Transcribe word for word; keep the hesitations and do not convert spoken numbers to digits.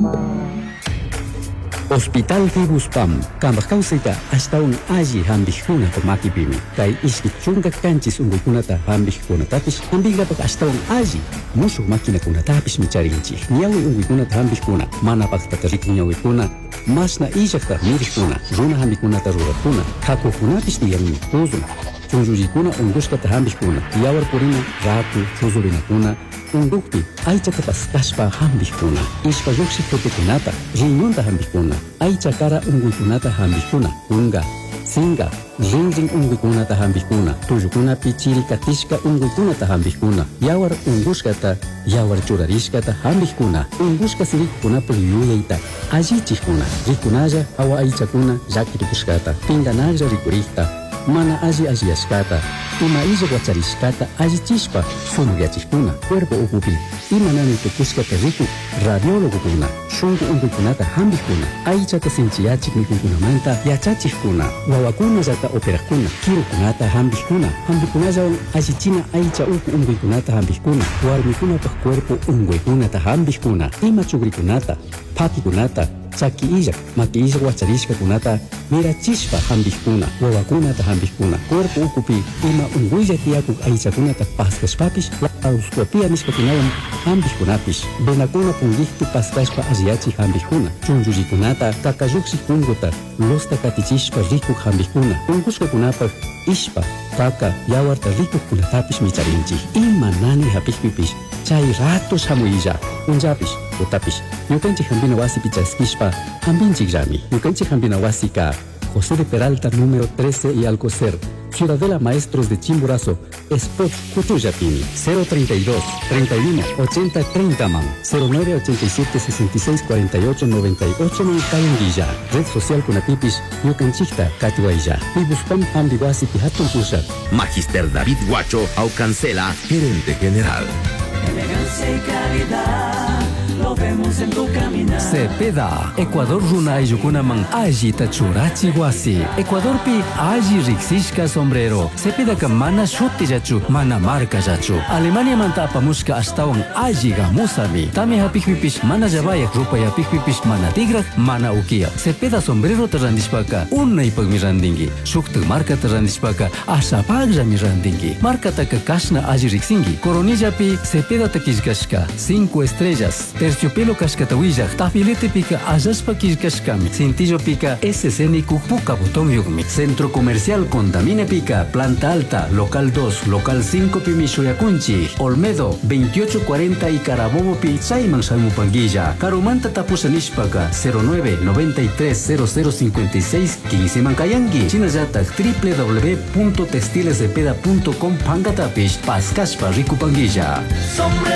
Hospital Fibuspam, Kambakausita, hasta un aji hambihuna por makipimi. Kai iski chunga kanchis ungukunata hambihkunatapis, hambigrapak hasta un aji. Musu makina kunatapis micharinchi. Niawi ungukunata hambihkuna, mana paktatariku niawikuna, masna ijakta mirikuna, runa hambikunata rurakuna, kakukunapis tiyami kuzun. Chunjujikuna unguskata hambihkuna, yawar purina, ratu, chuzurinakuna, undukti, aichata paskashpa hambihkuna, ishpa yuksi protekunata, riñonta hambihkuna, aichakara unguikunata hambihkuna, unga, singa, ringring unguikunata hambihkuna, tuyukuna pichiri katishka unguikunata hambihkuna, yawar unguskata, yawar churarishkata hambihkuna, unguska sirikuna puyuyaita, allichikuna, rikunaya awa aichakuna, yakirikuskata, pinganaja rikurikta, mana aji ajiyashkata, ima ija guacharishkata ajichispa, sumuyachikuna, cuerpo ukupi, ima nani tukuskata riku, radiólogo kuna, shungu unguikunata hambihkuna, aichata sinchiyachik mikunkunamanta yachachikuna, wawakuna yata operakuna, kirukunata hambihkuna, hambihkunayawan ajichina aicha uku unguikunata hambihkuna, warmikunapaj cuerpo unguikunata hambihkuna, ima chugrikunata, pakikunata, chaki ijak, maki ijak wacharishka kunata, mirachispa hambihkuna, wawakunata hambihkuna, cuerpo ukupi, ima unguilla tiyakuk aichakunata paskashpapish, laparoscopia nishpakunawan hambihkunapis, benakuna pungihtu paskashpa aziachi hambihkuna, chunjullikunata, kakayuksi kunguta, losta katichishpa rikuk hambihkuna, unguska kunapaj, ishpa, kaka, yawarta rikuk kunatapish micharinchi, ima nani hapikpipish, chay ratos hamuilla, unjapish, utapish, yukanchik hambina wasi pichaskishpa, hambinchik llami, yukanchik hambina wasi ka, José de Peralta número trece y Alcocer, Ciudadela Maestros de Chimborazo, Spot Cutuyapini, cero treinta y dos, treinta y uno, ochenta, treinta man, cero nueve, ochenta y siete, sesenta y seis, cuarenta y ocho, noventa y ocho en Calenguilla, Red Social Kunatipis, Yucanchikta, Katuailla, Pibuspam Ambiguasi Pihatun Pushat. Magister David Guacho, Aucancela, Gerente General. Elegancia y calidad, lo vemos en tu caminar. Cepeda, Ecuador runa ayukunaman aji tachurachi guasi. Ecuador pi aji riksishka sombrero. Cepeda ka mana shuti jachu, mana marca jachu. Alemania manta apamushka astawan aji gamusami. Tame hapikpipish mana jabayak, rupa yapikpipish mana tigrak, mana ukia. Cepeda sombrero tarandishpaka, unna ipagmi randingi. Shukta marca tarandishpaka, asapag jami randingi. Marca taka kashna aji riksingi. Coronilla pi Cepeda takishkashka, cinco estrellas. Terciopelo kashkatawilla, tafilete pica ayaspa kishkashkami. Cintillo pica S C N Puka botón yugmi. Centro Comercial Condamine pica, planta alta, local dos, local cinco Pimishoyakunchi. Olmedo, veintiocho cuarenta y Carabobo pi, Saiman Salmupanguilla. Carumanta tapusanishpaka, cero nueve, noventa y tres, cero cero cincuenta y seis, quince Mankayangi. Chinayatak, w w w punto textilescepeda punto com Pangatapish, Paskashpa Rikupanguilla.